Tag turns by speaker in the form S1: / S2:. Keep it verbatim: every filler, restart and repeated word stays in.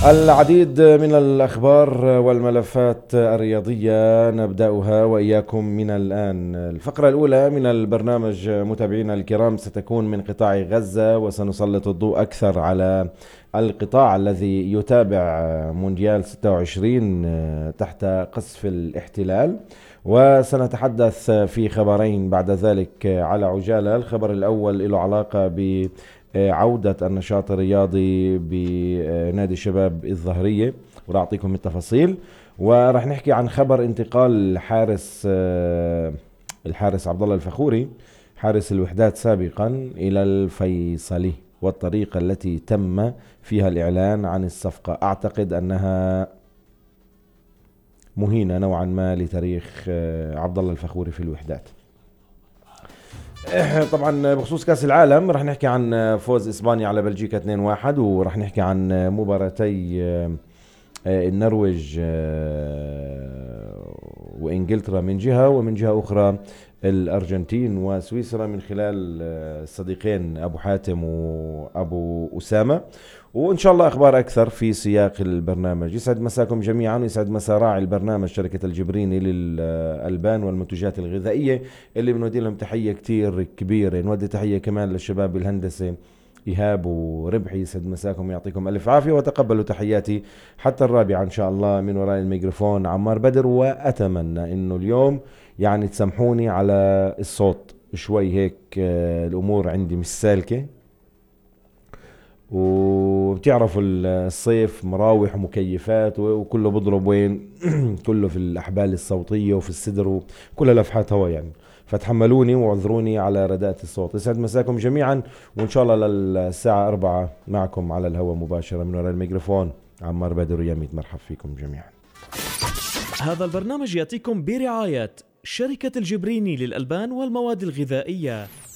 S1: العديد من الأخبار والملفات الرياضية نبدأها وإياكم من الآن. الفقرة الأولى من البرنامج متابعينا الكرام ستكون من قطاع غزة، وسنسلط الضوء أكثر على القطاع الذي يتابع مونديال ستة وعشرين تحت قصف الاحتلال، وسنتحدث في خبرين بعد ذلك على عجالة. الخبر الأول له علاقة ب عودة النشاط الرياضي بنادي الشباب الظهرية، وراح أعطيكم التفاصيل. وراح نحكي عن خبر انتقال حارس الحارس عبد الله الفخوري حارس الوحدات سابقا إلى الفيصلي، والطريقة التي تم فيها الإعلان عن الصفقة أعتقد أنها مهينة نوعا ما لتاريخ عبد الله الفخوري في الوحدات. طبعا بخصوص كاس العالم رح نحكي عن فوز اسبانيا على بلجيكا اثنين واحد، ورح نحكي عن مباراتي النرويج وانجلترا من جهة، ومن جهة اخرى الارجنتين وسويسرا من خلال الصديقين ابو حاتم وابو اسامة. وإن شاء الله أخبار أكثر في سياق البرنامج. يسعد مساكم جميعا، ويسعد مسا راعي البرنامج شركة الجبريني للألبان والمنتجات الغذائية اللي بنودي لهم تحية كتير كبيرة. نودي تحية كمان للشباب بالهندسة إيهاب وربحي، يسعد مساكم، يعطيكم ألف عافية، وتقبلوا تحياتي حتى الرابعة إن شاء الله. من وراء الميكروفون عمار بدر، وأتمنى إنه اليوم يعني تسامحوني على الصوت شوي، هيك الأمور عندي مش سالكة، وبتعرفوا الصيف مراوح ومكيفات وكله بضرب وين كله في الأحبال الصوتية وفي الصدر وكلها لفحات هوا يعني، فتحملوني واعذروني على رداءة الصوت. يسعد مساكم جميعا، وإن شاء الله للساعة أربعة معكم على الهواء مباشرة من وراء الميكروفون عمار بدر وياميت. مرحب فيكم جميعا.
S2: هذا البرنامج يأتيكم برعاية شركة الجبريني للألبان والمواد الغذائية.